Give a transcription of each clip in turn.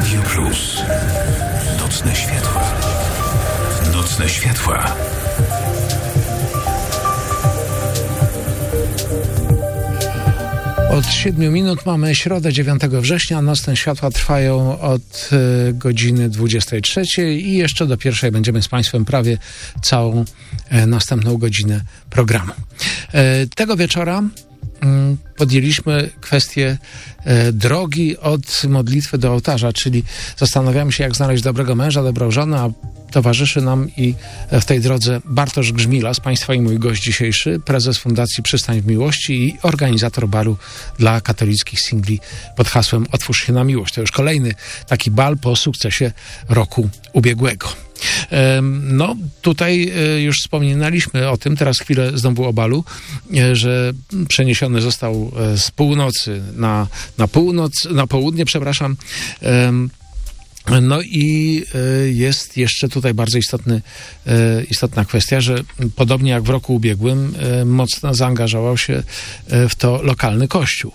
Radio Plus. Nocne światła. Nocne światła. Od 7 minut mamy środę 9 września. Nocne światła trwają od godziny 23 i jeszcze do 1 będziemy z Państwem prawie całą następną godzinę programu. Tego wieczora podjęliśmy kwestię drogi od modlitwy do ołtarza, czyli zastanawiamy się, jak znaleźć dobrego męża, dobrą żonę, a towarzyszy nam i w tej drodze Bartosz Grzmilas, Państwa i mój gość dzisiejszy, prezes Fundacji Przystań w Miłości i organizator balu dla katolickich singli pod hasłem Otwórz się na miłość. To już kolejny taki bal po sukcesie roku ubiegłego. No, tutaj już wspominaliśmy o tym, teraz chwilę znowu o balu, że przeniesiony został z północy na południe, przepraszam. No i jest jeszcze tutaj bardzo istotna kwestia, że podobnie jak w roku ubiegłym mocno zaangażował się w to lokalny kościół.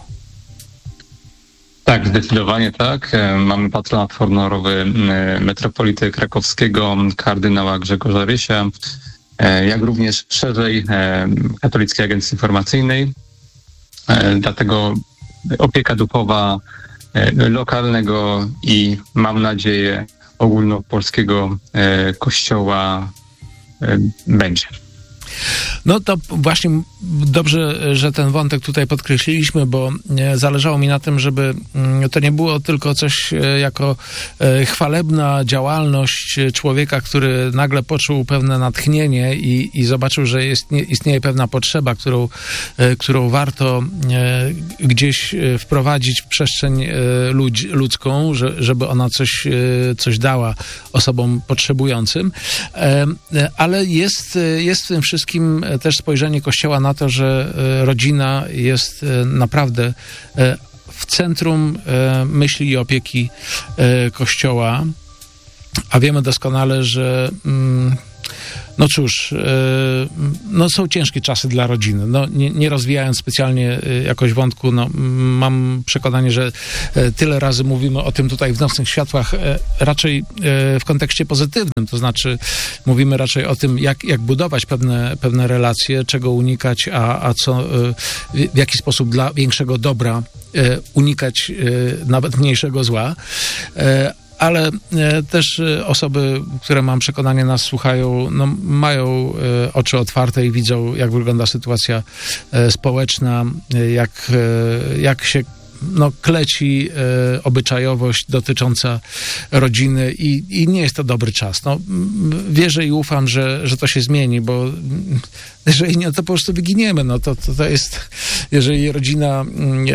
Tak, zdecydowanie tak. Mamy patronat honorowy metropolity krakowskiego, kardynała Grzegorza Rysia, jak również szerzej Katolickiej Agencji Informacyjnej. Dlatego opieka duchowa lokalnego i mam nadzieję ogólnopolskiego kościoła będzie. No to właśnie dobrze, że ten wątek tutaj podkreśliliśmy, bo zależało mi na tym, żeby to nie było tylko coś jako chwalebna działalność człowieka, który nagle poczuł pewne natchnienie i zobaczył, że istnieje pewna potrzeba, którą warto gdzieś wprowadzić w przestrzeń ludzką, żeby ona coś dała osobom potrzebującym, ale jest w tym wszystkim też spojrzenie Kościoła na to, że rodzina jest naprawdę w centrum myśli i opieki Kościoła, a wiemy doskonale, że no cóż, no są ciężkie czasy dla rodziny. No, nie rozwijając specjalnie jakoś wątku, no, mam przekonanie, że tyle razy mówimy o tym tutaj w Nocnych Światłach raczej w kontekście pozytywnym, to znaczy mówimy raczej o tym, jak budować pewne relacje, czego unikać, a co, w jaki sposób dla większego dobra unikać nawet mniejszego zła. Ale też osoby, które mam przekonanie nas słuchają, no, mają oczy otwarte i widzą, jak wygląda sytuacja społeczna, jak się kleci obyczajowość dotycząca rodziny i nie jest to dobry czas. No, wierzę i ufam, że to się zmieni, bo jeżeli nie, to po prostu wyginiemy. No, to jest, jeżeli rodzina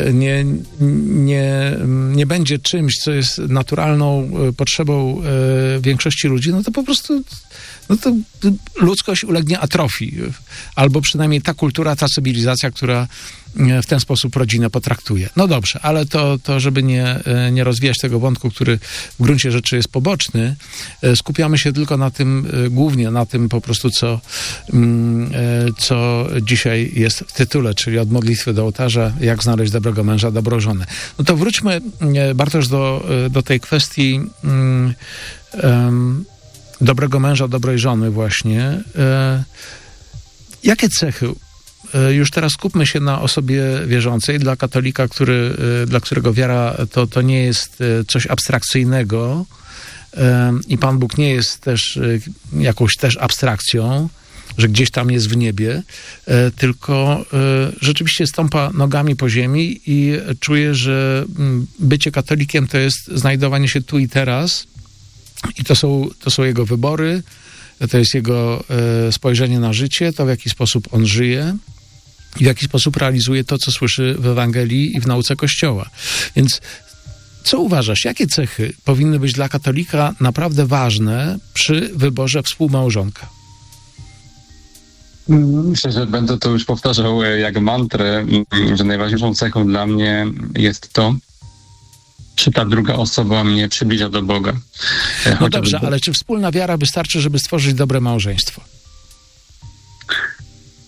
nie będzie czymś, co jest naturalną potrzebą większości ludzi, no to po prostu to ludzkość ulegnie atrofii. Albo przynajmniej ta kultura, ta cywilizacja, która w ten sposób rodzinę potraktuje. No dobrze, ale to żeby nie rozwijać tego wątku, który w gruncie rzeczy jest poboczny, skupiamy się tylko na tym, głównie na tym po prostu, co dzisiaj jest w tytule, czyli od modlitwy do ołtarza, jak znaleźć dobrego męża, dobrą żonę. No to wróćmy, Bartosz, do tej kwestii dobrego męża, dobrej żony właśnie. Jakie cechy? Już teraz skupmy się na osobie wierzącej. Dla katolika, dla którego wiara to nie jest coś abstrakcyjnego i Pan Bóg nie jest też jakąś też abstrakcją, że gdzieś tam jest w niebie, tylko rzeczywiście stąpa nogami po ziemi i czuje, że bycie katolikiem to jest znajdowanie się tu i teraz i to są jego wybory, to jest jego spojrzenie na życie, to w jaki sposób on żyje i w jaki sposób realizuje to, co słyszy w Ewangelii i w nauce Kościoła. Więc co uważasz, jakie cechy powinny być dla katolika naprawdę ważne przy wyborze współmałżonka? Myślę, że będę to już powtarzał jak mantrę, że najważniejszą cechą dla mnie jest to, czy ta druga osoba mnie przybliża do Boga. No dobrze, ale czy wspólna wiara wystarczy, żeby stworzyć dobre małżeństwo?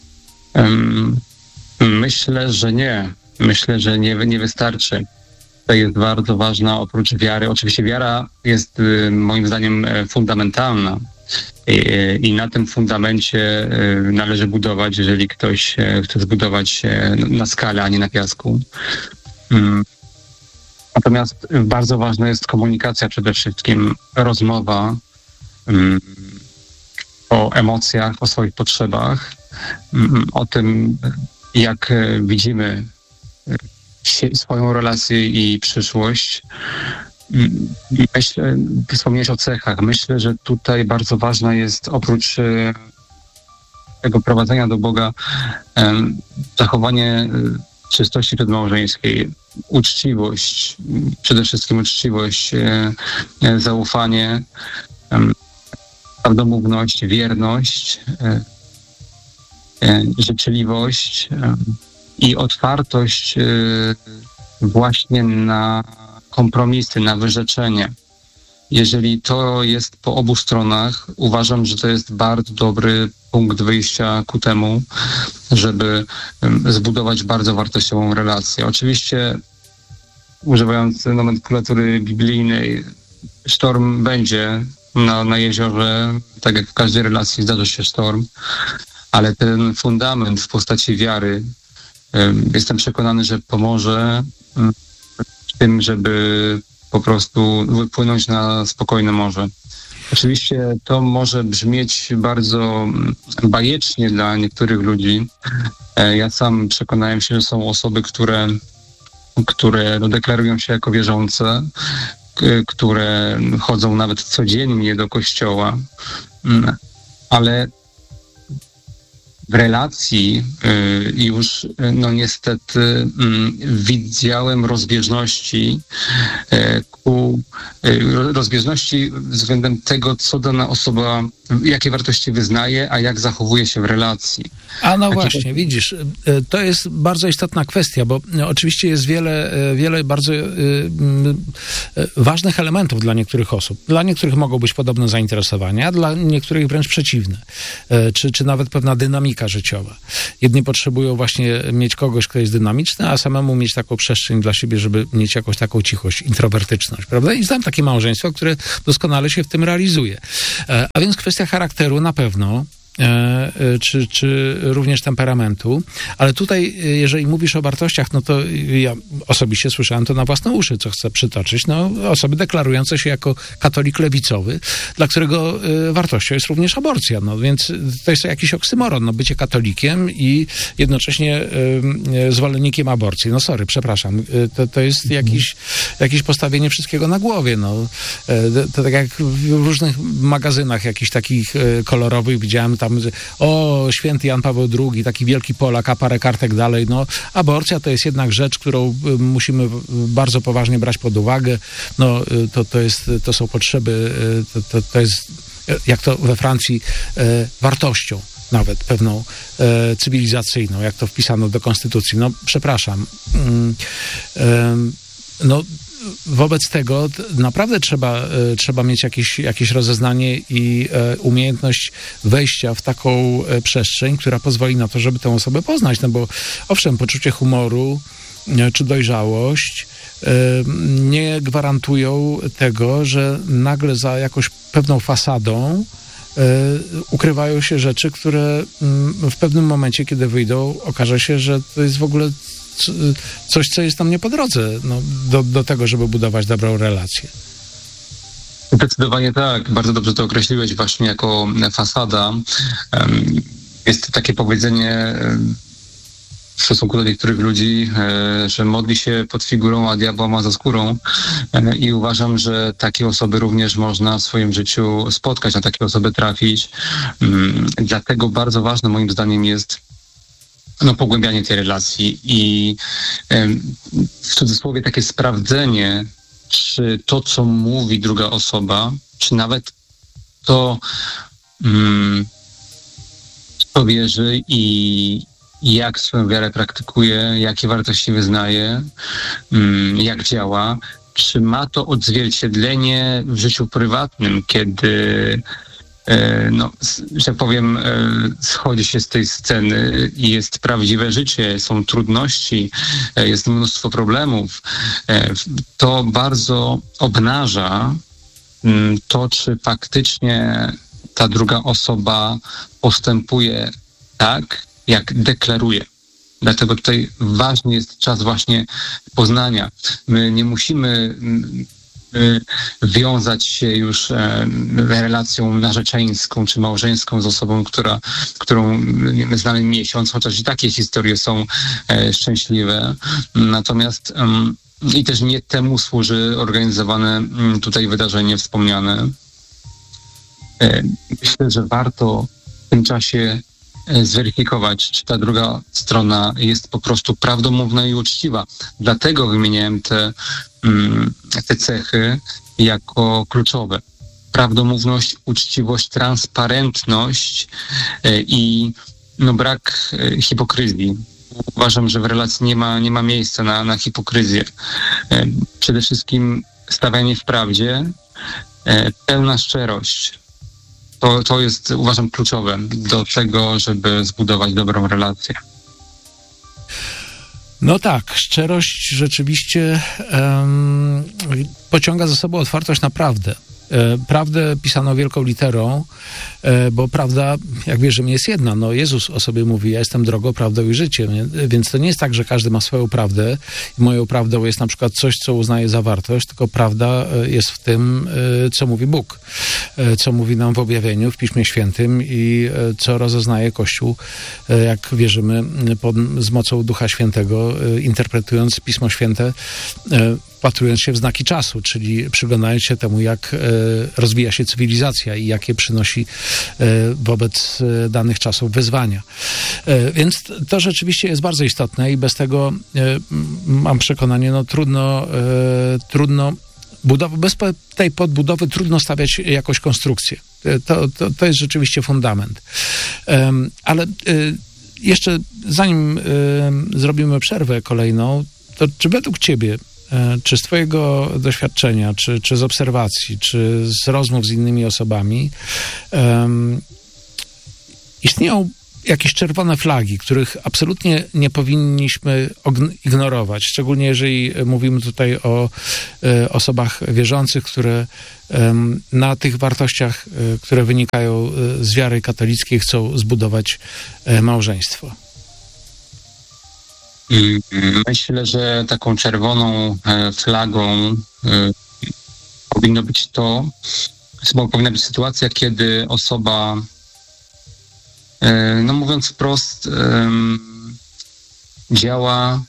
Myślę, że nie. Myślę, że nie wystarczy. tutaj jest bardzo ważna oprócz wiary. Oczywiście wiara jest moim zdaniem fundamentalna i na tym fundamencie należy budować, jeżeli ktoś chce zbudować na skalę, a nie na piasku. Natomiast bardzo ważna jest komunikacja przede wszystkim, rozmowa o emocjach, o swoich potrzebach, o tym, jak widzimy swoją relację i przyszłość. Wspomniałeś o cechach. Myślę, że tutaj bardzo ważna jest oprócz tego prowadzenia do Boga zachowanie czystości przedmałżeńskiej, uczciwość, przede wszystkim uczciwość, zaufanie, prawdomówność, wierność, życzliwość i otwartość właśnie na kompromisy, na wyrzeczenie. Jeżeli to jest po obu stronach, uważam, że to jest bardzo dobry punkt wyjścia ku temu, żeby zbudować bardzo wartościową relację. Oczywiście, używając nomenklatury biblijnej, sztorm będzie na jeziorze, tak jak w każdej relacji zdarza się sztorm, ale ten fundament w postaci wiary, jestem przekonany, że pomoże w tym, żeby po prostu wypłynąć na spokojne morze. Oczywiście to może brzmieć bardzo bajecznie dla niektórych ludzi. Ja sam przekonałem się, że są osoby, które deklarują się jako wierzące, które chodzą nawet codziennie do kościoła, ale w relacji już niestety widziałem rozbieżności względem tego, co dana osoba, jakie wartości wyznaje, a jak zachowuje się w relacji. A no właśnie, widzisz, to jest bardzo istotna kwestia, bo oczywiście jest wiele bardzo ważnych elementów dla niektórych osób. Dla niektórych mogą być podobne zainteresowania, a dla niektórych wręcz przeciwne. Czy nawet pewna dynamika życiowa. Jedni potrzebują właśnie mieć kogoś, kto jest dynamiczny, a samemu mieć taką przestrzeń dla siebie, żeby mieć jakąś taką cichość, introwertyczność, prawda? I znam takie małżeństwo, które doskonale się w tym realizuje. A więc kwestia charakteru na pewno, czy również temperamentu, ale tutaj, jeżeli mówisz o wartościach, no to ja osobiście słyszałem to na własne uszy, co chcę przytoczyć, osoby deklarujące się jako katolik lewicowy, dla którego wartością jest również aborcja, więc to jest jakiś oksymoron, bycie katolikiem i jednocześnie zwolennikiem aborcji. Przepraszam, to jest jakieś postawienie wszystkiego na głowie, to tak jak w różnych magazynach jakichś takich kolorowych widziałem tam, święty Jan Paweł II, taki wielki Polak, a parę kartek dalej, aborcja to jest jednak rzecz, którą musimy bardzo poważnie brać pod uwagę, to są potrzeby, to jest, jak to we Francji, wartością nawet pewną cywilizacyjną, jak to wpisano do konstytucji. Przepraszam. Wobec tego naprawdę trzeba mieć jakieś rozeznanie i umiejętność wejścia w taką przestrzeń, która pozwoli na to, żeby tę osobę poznać. Bo owszem, poczucie humoru czy dojrzałość nie gwarantują tego, że nagle za jakąś pewną fasadą ukrywają się rzeczy, które w pewnym momencie, kiedy wyjdą, okaże się, że to jest w ogóle coś, co jest nam nie po drodze do tego, żeby budować dobrą relację. Zdecydowanie tak. Bardzo dobrze to określiłeś właśnie jako fasada. Jest takie powiedzenie w stosunku do niektórych ludzi, że modli się pod figurą, a diabła ma za skórą. I uważam, że takie osoby również można w swoim życiu spotkać, na takie osoby trafić. Dlatego bardzo ważne moim zdaniem jest pogłębianie tej relacji i w cudzysłowie takie sprawdzenie, czy to, co mówi druga osoba, czy nawet to, co wierzy i jak swoją wiarę praktykuje, jakie wartości wyznaje, jak działa, czy ma to odzwierciedlenie w życiu prywatnym, kiedy że tak powiem, schodzi się z tej sceny i jest prawdziwe życie, są trudności, jest mnóstwo problemów, to bardzo obnaża to, czy faktycznie ta druga osoba postępuje tak, jak deklaruje. Dlatego tutaj ważny jest czas właśnie poznania. My nie musimy wiązać się już relacją narzeczeńską czy małżeńską z osobą, którą znamy miesiąc, chociaż i takie historie są szczęśliwe. Natomiast i też nie temu służy organizowane tutaj wydarzenie wspomniane. Myślę, że warto w tym czasie zweryfikować, czy ta druga strona jest po prostu prawdomówna i uczciwa. Dlatego wymieniałem te cechy jako kluczowe. Prawdomówność, uczciwość, transparentność i brak hipokryzji. Uważam, że w relacji nie ma miejsca na hipokryzję. Przede wszystkim stawianie w prawdzie, pełna szczerość. To jest, uważam, kluczowe do tego, żeby zbudować dobrą relację. No tak, szczerość rzeczywiście pociąga za sobą otwartość na prawdę. Prawdę pisano wielką literą, bo prawda, jak wierzymy, jest jedna. No Jezus o sobie mówi, ja jestem drogą, prawdą i życiem. Nie? Więc to nie jest tak, że każdy ma swoją prawdę i moją prawdą jest na przykład coś, co uznaje za wartość, tylko prawda jest w tym, co mówi Bóg, co mówi nam w objawieniu, w Piśmie Świętym i co rozeznaje Kościół, jak wierzymy, z mocą Ducha Świętego, interpretując Pismo Święte, wpatrując się w znaki czasu, czyli przyglądając się temu, jak rozwija się cywilizacja i jakie przynosi wobec danych czasów wyzwania. Więc to rzeczywiście jest bardzo istotne i bez tego mam przekonanie, trudno bez tej podbudowy trudno stawiać jakąś konstrukcję. To jest rzeczywiście fundament. Ale jeszcze zanim zrobimy przerwę kolejną, to czy według ciebie, czy z twojego doświadczenia, czy z obserwacji, czy z rozmów z innymi osobami istnieją jakieś czerwone flagi, których absolutnie nie powinniśmy ignorować, szczególnie jeżeli mówimy tutaj o osobach wierzących, które na tych wartościach, które wynikają z wiary katolickiej, chcą zbudować małżeństwo? Myślę, że taką czerwoną flagą powinna być sytuacja, kiedy osoba, no mówiąc wprost, działa,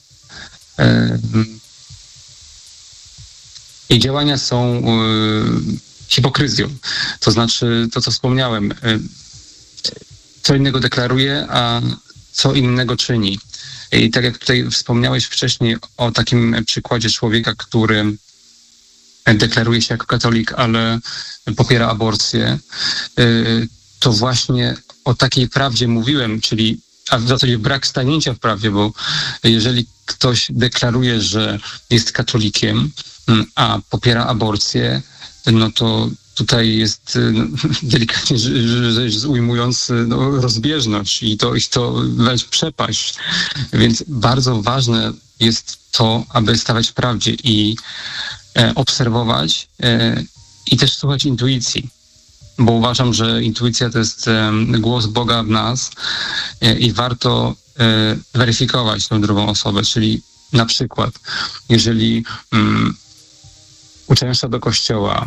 jej działania są hipokryzją. To znaczy to, co wspomniałem, co innego deklaruje, a co innego czyni. I tak jak tutaj wspomniałeś wcześniej o takim przykładzie człowieka, który deklaruje się jako katolik, ale popiera aborcję, to właśnie o takiej prawdzie mówiłem, czyli a w zasadzie brak stanięcia w prawdzie, bo jeżeli ktoś deklaruje, że jest katolikiem, a popiera aborcję, no to tutaj jest delikatnie rzecz ujmując rozbieżność i to wręcz przepaść. Więc bardzo ważne jest to, aby stawać w prawdzie i obserwować i też słuchać intuicji. Bo uważam, że intuicja to jest głos Boga w nas i warto weryfikować tą drugą osobę. Czyli na przykład, jeżeli uczęszcza do kościoła,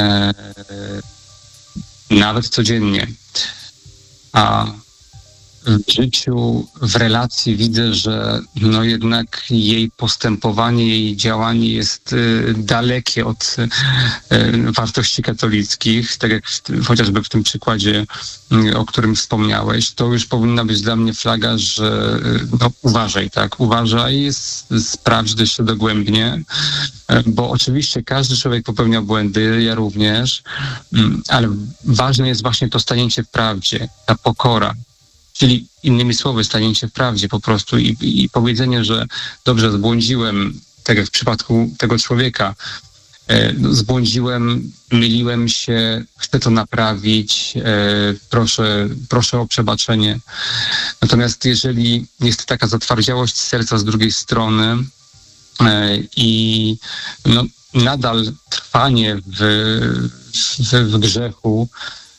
nawet codziennie, a w życiu, w relacji widzę, że no jednak jej postępowanie, jej działanie jest dalekie od wartości katolickich, tak jak chociażby w tym przykładzie, o którym wspomniałeś, to już powinna być dla mnie flaga, że no, uważaj, sprawdź jeszcze dogłębnie, bo oczywiście każdy człowiek popełnia błędy, ja również, ale ważne jest właśnie to stanięcie w prawdzie, ta pokora. Czyli innymi słowy, stanięcie w prawdzie po prostu i powiedzenie, że dobrze, zbłądziłem, tak jak w przypadku tego człowieka, zbłądziłem, myliłem się, chcę to naprawić, proszę o przebaczenie. Natomiast jeżeli jest taka zatwardziałość serca z drugiej strony i nadal trwanie w grzechu,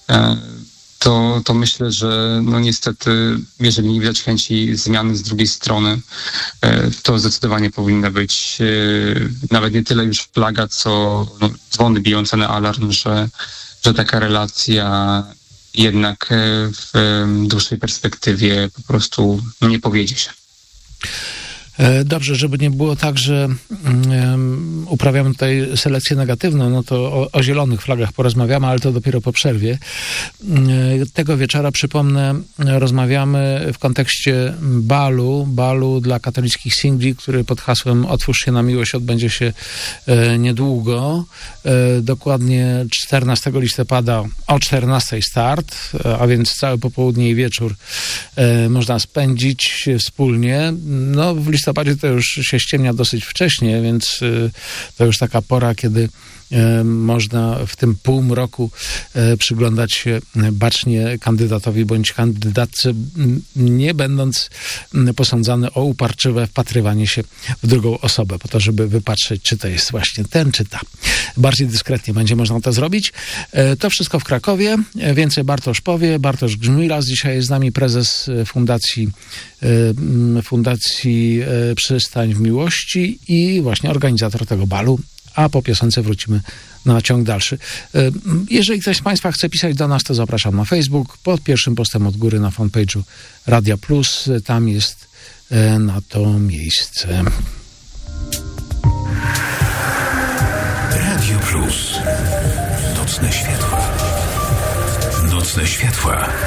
to myślę, że niestety, jeżeli nie widać chęci zmiany z drugiej strony, to zdecydowanie powinna być nawet nie tyle już flaga, co dzwony bijące na alarm, że taka relacja jednak w dłuższej perspektywie po prostu nie powiedzie się. Dobrze, żeby nie było tak, że uprawiamy tutaj selekcję negatywną, no to o zielonych flagach porozmawiamy, ale to dopiero po przerwie. Tego wieczora, przypomnę, rozmawiamy w kontekście balu dla katolickich singli, który pod hasłem Otwórz się na miłość odbędzie się niedługo. Dokładnie 14 listopada o 14 start, a więc całe popołudnie i wieczór można spędzić wspólnie. No, w listopadzie to już się ściemnia dosyć wcześnie, więc to już taka pora, kiedy można w tym półmroku przyglądać się bacznie kandydatowi bądź kandydatce, nie będąc posądzany o uparczywe wpatrywanie się w drugą osobę, po to, żeby wypatrzeć, czy to jest właśnie ten, czy ta. Bardziej dyskretnie będzie można to zrobić. To wszystko w Krakowie. Więcej Bartosz powie. Bartosz Grzmilas. Dzisiaj jest z nami prezes Fundacji Przystań w Miłości i właśnie organizator tego balu. A po piosence wrócimy na ciąg dalszy. Jeżeli ktoś z Państwa chce pisać do nas, to zapraszam na Facebook, pod pierwszym postem od góry na fanpage'u Radia Plus. Tam jest na to miejsce. Radio Plus. Nocne światła. Nocne światła.